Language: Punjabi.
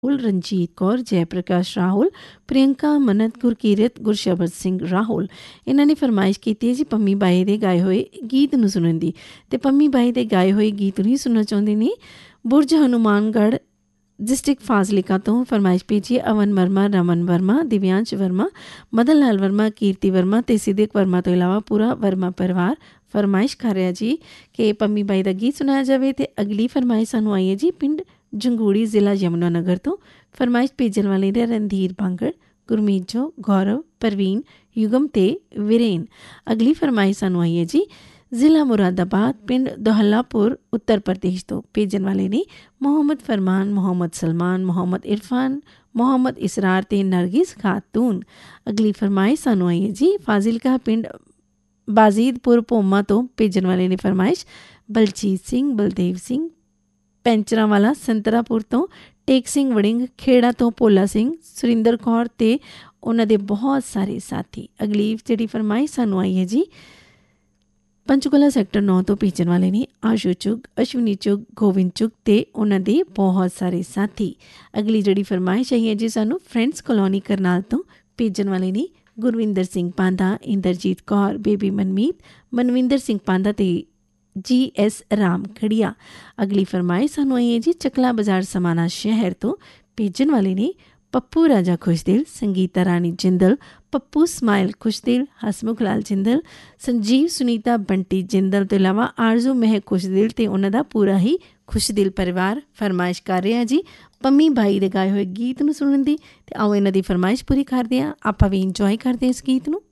ਰਣਜੀਤ ਕੌਰ, ਜੈ ਪ੍ਰਕਾਸ਼ ਰਾਹੁਲ, ਪ੍ਰਿਯੰਕਾ ਮੰਨਤ, ਗੁਰਕੀਰਤ, ਗੁਰਸ਼ਬਦ ਸਿੰਘ ਰਾਹੁਲ। ਇਹਨਾਂ ਨੇ ਫਰਮਾਇਸ਼ ਕੀਤੀ ਹੈ ਜੀ ਪੰਮੀ ਬਾਈ ਦੇ ਗਾਏ ਹੋਏ ਗੀਤ ਨੂੰ ਸੁਣਨ ਦੀ। ਅਤੇ ਪੰਮੀ ਬਾਈ ਦੇ ਗਾਏ ਹੋਏ ਗੀਤ ਨੂੰ ਹੀ ਸੁਣਨਾ ਚਾਹੁੰਦੇ ਨੇ। ਬੁਰਜ ਹਨੂਮਾਨਗੜ੍ਹ ਡਿਸਟ੍ਰਿਕਟ ਫਾਜ਼ਿਲਕਾ ਤੋਂ ਫਰਮਾਇਸ਼ ਭੇਜੀ ਅਵਨ ਵਰਮਾ, ਰਮਨ ਵਰਮਾ, ਦਿਵਿਆਂਸ਼ ਵਰਮਾ, ਮਦਨ ਲਾਲ ਵਰਮਾ, ਕੀਰਤੀ ਵਰਮਾ ਅਤੇ ਸਿਦਕ ਵਰਮਾ ਤੋਂ ਇਲਾਵਾ ਪੂਰਾ ਵਰਮਾ ਪਰਿਵਾਰ ਫਰਮਾਇਸ਼ ਕਰ ਰਿਹਾ ਜੀ ਕਿ ਪੰਮੀ ਬਾਈ ਦਾ ਗੀਤ ਸੁਣਾਇਆ ਜਾਵੇ। ਅਤੇ ਅਗਲੀ ਫਰਮਾਇਸ਼ ਸਾਨੂੰ ਆਈ ਹੈ ਜੀ ਪਿੰਡ ਜੰਗੂੜੀ, ਜ਼ਿਲ੍ਹਾ ਯਮੁਨਾ ਨਗਰ ਤੋਂ। ਫਰਮਾਇਸ਼ ਭੇਜਣ ਵਾਲੇ ਨੇ ਰਣਧੀਰ ਬਾਂਗੜ, ਗੁਰਮੀਤ ਜੋ, ਗੌਰਵ, ਪ੍ਰਵੀਨ, ਯੁਗਮ ਅਤੇ ਵੀਰੇਨ। ਅਗਲੀ ਫਰਮਾਇਸ਼ ਸਾਨੂੰ ਆਈ ਹੈ ਜੀ ਜ਼ਿਲ੍ਹਾ ਮੁਰਾਦਾਬਾਦ, ਪਿੰਡ ਦੋਹੱਲਾਪੁਰ, ਉੱਤਰ ਪ੍ਰਦੇਸ਼ ਤੋਂ। ਭੇਜਣ ਵਾਲੇ ਨੇ ਮੁਹੰਮਦ ਫਰਮਾਨ, ਮੁਹੰਮਦ ਸਲਮਾਨ, ਮੁਹੰਮਦ ਇਰਫਾਨ, ਮੁਹੰਮਦ ਇਸਰਾਰ ਅਤੇ ਨਰਗਿਸ ਖਾਤੂਨ। ਅਗਲੀ ਫਰਮਾਇਸ਼ ਸਾਨੂੰ ਆਈ ਹੈ ਜੀ ਫਾਜ਼ਿਲਕਾ, ਪਿੰਡ ਬਾਜ਼ੀਦਪੁਰ, ਭੋਮਾ ਤੋਂ। ਭੇਜਣ ਵਾਲੇ ਨੇ ਫਰਮਾਇਸ਼ ਬਲਜੀਤ ਸਿੰਘ, ਬਲਦੇਵ ਸਿੰਘ, ਪੈਂਚਰਾਂ ਵਾਲਾ, ਸੰਤਰਾਪੁਰ ਤੋਂ। ਟੇਕ ਸਿੰਘ ਵੜਿੰਗ, ਖੇੜਾ ਤੋਂ ਭੋਲਾ ਸਿੰਘ, ਸੁਰਿੰਦਰ ਕੌਰ ਅਤੇ ਉਹਨਾਂ ਦੇ ਬਹੁਤ ਸਾਰੇ ਸਾਥੀ। ਅਗਲੀ ਜਿਹੜੀ ਫਰਮਾਇਸ਼ ਸਾਨੂੰ ਆਈ ਹੈ ਜੀ ਪੰਚਕੂਲਾ ਸੈਕਟਰ 9 ਤੋਂ। ਭੇਜਣ ਵਾਲੇ ਨੇ ਆਸ਼ੂ ਚੁਗ, ਅਸ਼ਵਨੀ ਚੁਗ, ਗੋਬਿੰਦ ਚੁਗ ਅਤੇ ਉਹਨਾਂ ਦੇ ਬਹੁਤ ਸਾਰੇ ਸਾਥੀ। ਅਗਲੀ ਜਿਹੜੀ ਫਰਮਾਇਸ਼ ਆਈ ਹੈ ਜੀ ਸਾਨੂੰ ਫਰੈਂਡਸ ਕਲੋਨੀ ਕਰਨਾਲ ਤੋਂ। ਭੇਜਣ ਵਾਲੇ ਨੇ ਗੁਰਵਿੰਦਰ ਸਿੰਘ ਪਾਂਧਾ, ਇੰਦਰਜੀਤ ਕੌਰ, ਬੇਬੀ ਮਨਮੀਤ, ਮਨਵਿੰਦਰ ਸਿੰਘ ਪਾਂਧਾ ਅਤੇ GS ਰਾਮ ਖੜੀਆ। ਅਗਲੀ ਫਰਮਾਇਸ਼ ਸਾਨੂੰ ਆਈ ਹੈ ਜੀ ਚਕਲਾ ਬਾਜ਼ਾਰ ਸਮਾਣਾ ਸ਼ਹਿਰ ਤੋਂ। ਭੇਜਣ ਵਾਲੇ ਨੇ ਪੱਪੂ ਰਾਜਾ ਖੁਸ਼ਦਿਲ, ਸੰਗੀਤਾ ਰਾਣੀ ਜਿੰਦਲ, ਪੱਪੂ ਸਮਾਇਲ ਖੁਸ਼ਦਿਲ, ਹਸਮੁਖ ਲਾਲ ਜਿੰਦਲ, ਸੰਜੀਵ ਸੁਨੀਤਾ ਬੰਟੀ ਜਿੰਦਲ ਤੋਂ ਇਲਾਵਾ ਆਰਜ਼ੂ ਮਹਿਕ ਖੁਸ਼ਦਿਲ ਅਤੇ ਉਹਨਾਂ ਦਾ ਪੂਰਾ ਹੀ ਖੁਸ਼ਦਿਲ ਪਰਿਵਾਰ ਫਰਮਾਇਸ਼ ਕਰ ਰਿਹਾ ਜੀ ਪੰਮੀ ਬਾਈ ਦੇ ਗਾਏ ਹੋਏ ਗੀਤ ਨੂੰ ਸੁਣਨ ਦੀ। ਅਤੇ ਆਓ ਇਹਨਾਂ ਦੀ ਫਰਮਾਇਸ਼ ਪੂਰੀ ਕਰਦੇ ਹਾਂ, ਆਪਾਂ ਵੀ ਇੰਜੋਏ ਕਰਦੇ ਹਾਂ ਇਸ ਗੀਤ ਨੂੰ।